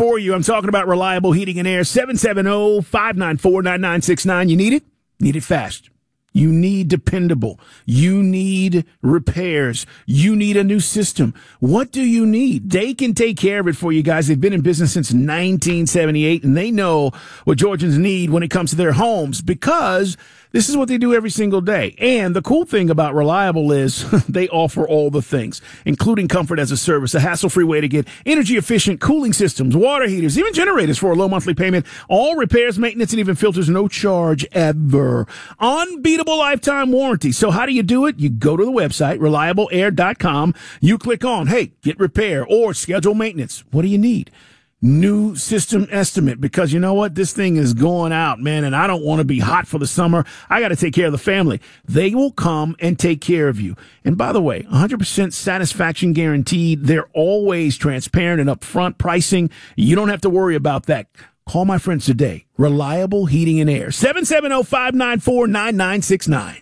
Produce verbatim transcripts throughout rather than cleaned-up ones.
for you. I'm talking about Reliable Heating and Air. seven seven zero, five nine four, nine nine six nine. You need it? Need it fast. You need dependable. You need repairs. You need a new system. What do you need? They can take care of it for you guys. They've been in business since nineteen seventy-eight, and they know what Georgians need when it comes to their homes because this is what they do every single day. And the cool thing about Reliable is they offer all the things, including comfort as a service, a hassle-free way to get energy-efficient cooling systems, water heaters, even generators for a low monthly payment, all repairs, maintenance, and even filters, no charge ever. Unbeatable lifetime warranty. So how do you do it? You go to the website, reliable air dot com. You click on, hey, get repair or schedule maintenance. What do you need? New system estimate, because you know what? This thing is going out, man, and I don't want to be hot for the summer. I got to take care of the family. They will come and take care of you. And by the way, one hundred percent satisfaction guaranteed. They're always transparent and upfront pricing. You don't have to worry about that. Call my friends today. Reliable Heating and Air. seven seven zero, five nine four, nine nine six nine.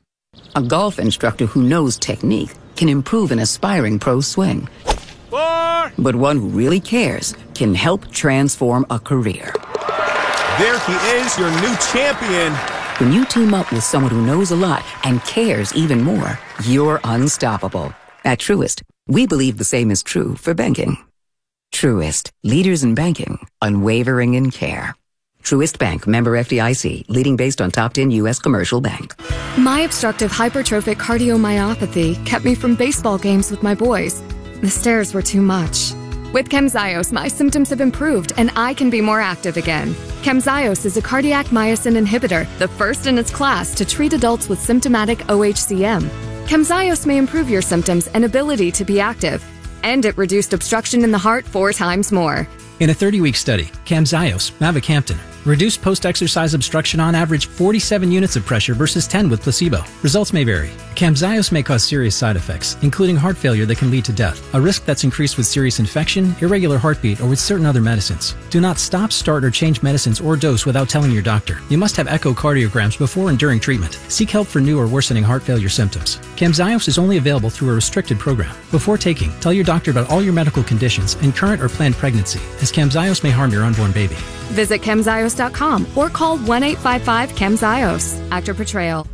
A golf instructor who knows technique can improve an aspiring pro's swing. Four. But one who really cares can help transform a career. There he is, your new champion. When you team up with someone who knows a lot and cares even more, you're unstoppable. At Truist, we believe the same is true for banking. Truist, leaders in banking, unwavering in care. Truist Bank, member F D I C, leading based on top ten U S commercial bank. My obstructive hypertrophic cardiomyopathy kept me from baseball games with my boys. The stairs were too much. With Camzyos, my symptoms have improved and I can be more active again. Camzyos is a cardiac myosin inhibitor, the first in its class to treat adults with symptomatic O H C M. Camzyos may improve your symptoms and ability to be active, and it reduced obstruction in the heart four times more. In a thirty-week study, Camzyos, mavacamten, reduced post-exercise obstruction on average forty-seven units of pressure versus ten with placebo. Results may vary. Camzyos may cause serious side effects, including heart failure that can lead to death, a risk that's increased with serious infection, irregular heartbeat, or with certain other medicines. Do not stop, start, or change medicines or dose without telling your doctor. You must have echocardiograms before and during treatment. Seek help for new or worsening heart failure symptoms. Camzyos is only available through a restricted program. Before taking, tell your doctor about all your medical conditions and current or planned pregnancy, as Camzyos may harm your unborn baby. Visit camzyos dot com or call one eight five five, C A M Z Y O S. Actor Portrayal.